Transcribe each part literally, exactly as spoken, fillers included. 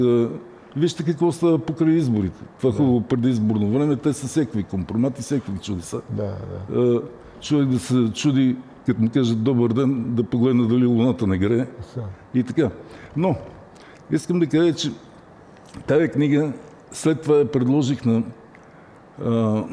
Вижте какво става покрай изборите. Това хубаво да. Преди изборно време, те са всеки компромати, всеки чудеса. Да, да. Човек да се чуди, като му кажат добър ден, да погледне дали луната не грее. И така. Но, искам да кажа, че тази книга след това я предложих на а,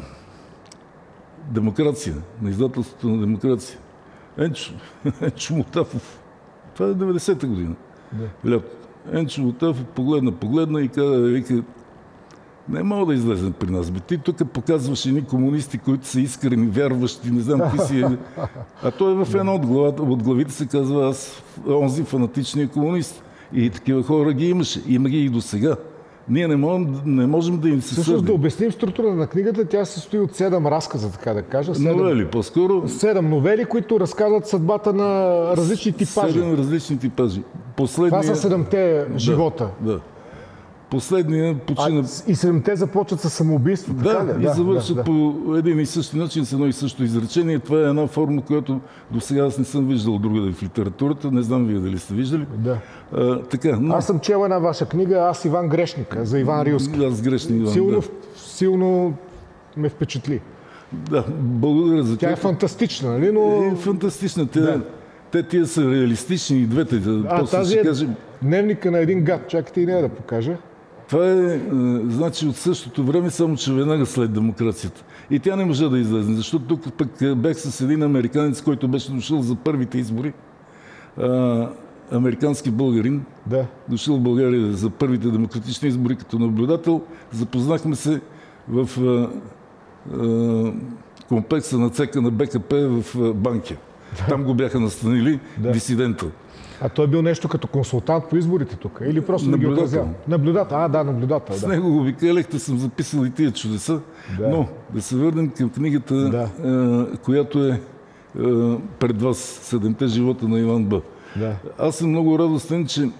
Демокрация, на издателството на Демокрация. Енчо, Енчо Мотафов. Това е деветдесета година. Да. Лято. Енчо Мотафов погледна, погледна и каза, вика, не мога да излезем при нас. Бе, ти тук показваш едни комунисти, които са искрени, вярващи, не знам какви си. А той е в една от, главата, от главите се казва аз, онзи фанатичния комунист. И такива хора ги имаше. Има ги и до сега. Ние не можем, не можем да им се също да обясним структурата на книгата. Тя се състои от седем разказа, така да кажа. Седем, новели, по-скоро. Седем новели, които разказват съдбата на различни типажи. Седем различни типажи. Последния... Това са седемте живота. Да, да. Последния почина... А, и седемте започват със самоубийство, да, така ли? И да, завършат да, по един и същи начин, с едно и също изречение. Това е една форма, която до сега аз не съм виждал другаде в литературата. Не знам вие дали сте виждали. Да. А, така, но... Аз съм чел една ваша книга, аз Иван Грешника, за Иван Рилски. Аз Грешник Иван, силно, да. силно ме впечатли. Да, благодаря за това. Тя е фантастична, нали? Но... Е фантастична. Те, да. те тия са реалистични и двете. А, тази е кажем... дневника на един гад. Чакайте и нея да покажа. Това е, е, значи, от същото време, само че веднага след демокрацията. И тя не може да излезе, защото тук пък бях с един американец, който беше дошъл за първите избори. А, американски българин. Да. Дошъл в България за първите демократични избори като наблюдател. Запознахме се в а, а, комплекса на цека на БКП в Банкя. Да. Там го бяха настанили да. Дисидента. А той е бил нещо като консултант по изборите тук? Или просто да ги отразява? Наблюдател. А, да, наблюдател. С да. него го викалехте, съм записал и тия чудеса. Да. Но да се върнем към книгата, да. а, която е а, пред вас, Седемте живота на Иван Б. Да. Аз съм много радостен, че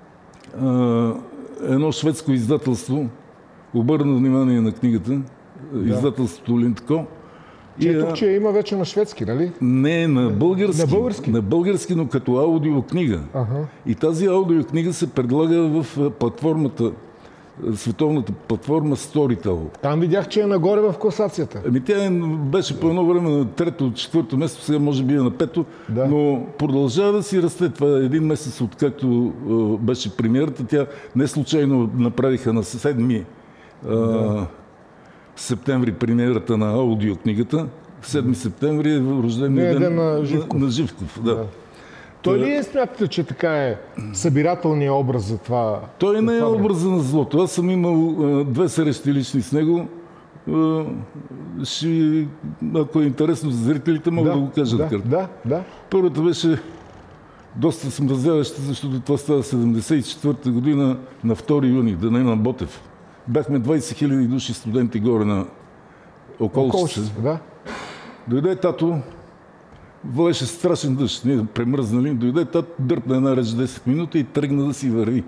а, едно шведско издателство обърна внимание на книгата, да. Издателството Линдко. Че и, тук, че има вече на шведски, нали? Не, на български. На български? На български, но като аудиокнига. Ага. И тази аудиокнига се предлага в платформата, световната платформа Storytel. Там видях, че е нагоре в класацията. Ами тя беше по едно време на трето, четвърто место, сега може би е на пето, да. Но продължава да си расте. Това е един месец, откакто беше премиерата. Тя не случайно направиха на седми да. септември премиерата на аудиокнигата. седми септември е рождения ден на Живков. На, на Живков да. Да. Той ли е смятате, че така е събирателният образ за това? Той не е образа на злото. Аз съм имал а, две срещи лични с него. А, ще, ако е интересно за зрителите, мога да, да го кажа. Да, да, да. Първата беше доста смразяваща, защото това става седемдесет и четвърта година на втори юни, деня на Ботев. Бяхме двайсет хиляди души студенти горе на Околчица. Да. Дойде тато, валеше страшен дъжд, ние премръзнали. Дойде тато, дърпна една реч десет минути и тръгна да си върви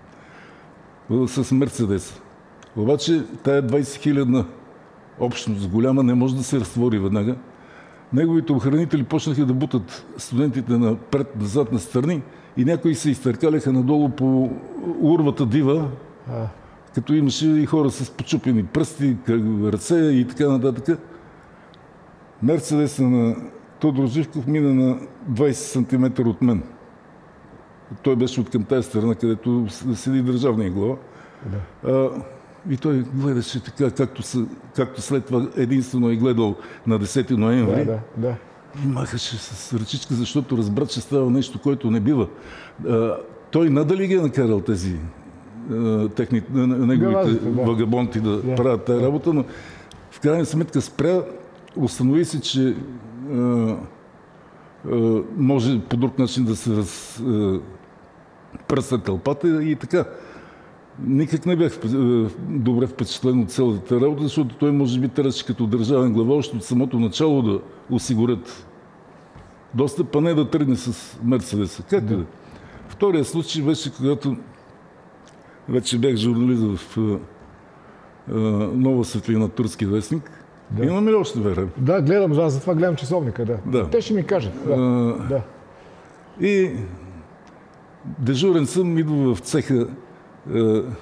с Мерцедес. Обаче тая двайсет хилядна общност голяма не може да се разтвори веднага. Неговите охранители почнаха да бутат студентите напред, назад, на страни и някои се изтъркаляха надолу по урвата дива, а. като имаше и хора с почупени пръсти, ръце и така нататък. Мерцедеса на Тодор Живков мина на двайсет сантиметра от мен. Той беше от към тази страна, където седи държавния глава. Да. А, и той гледаше така, както, са, както след това единствено е гледал на десети ноември. Да, да, да. И махаше с ръчичка, защото разбра, че става нещо, което не бива. А, той надали ги е накарал тези а, техни, неговите да, вагабонти да, да правят тази работа, но в крайна сметка спря. Установи се, че а, а, може по друг начин да се разпръсна тълпата и така. Никак не бях добре впечатлен от цялата работа, защото той може би трябваше като държавен глава още от самото начало да осигурят достъп, а не да тръгне с Мерцедеса. Как да. Втория случай беше, когато вече бях журналист в а, а, Нова светлина, турски вестник. Да. Имаме ли още време? Да, гледам, аз затова гледам часовника, да. да. Те ще ми кажат. Да. А, да. И дежурен съм, идва в цеха